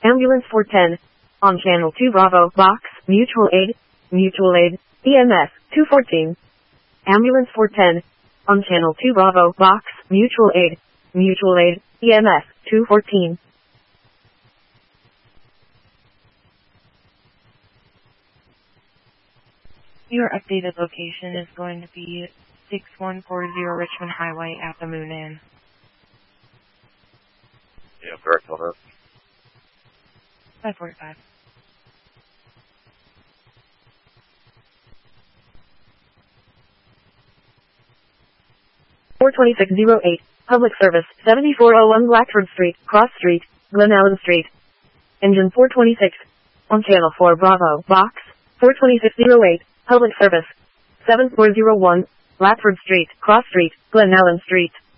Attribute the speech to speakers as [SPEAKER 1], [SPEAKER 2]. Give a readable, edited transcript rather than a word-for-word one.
[SPEAKER 1] Ambulance 410. On channel 2 Bravo, box, mutual aid, EMS, 214. Ambulance 410. On channel 2 Bravo, box, mutual aid, EMS, 214.
[SPEAKER 2] Your updated location is going to be 6140 Richmond Highway at the Moon Inn.
[SPEAKER 3] Yeah, correct on that.
[SPEAKER 2] 545.
[SPEAKER 1] Public service, 7401 Blackford Street, Cross Street, Glen Allen Street. Engine 426. On channel 4 Bravo, box, 42608. Public service, 7401 Blackford Street, Cross Street, Glen Allen Street.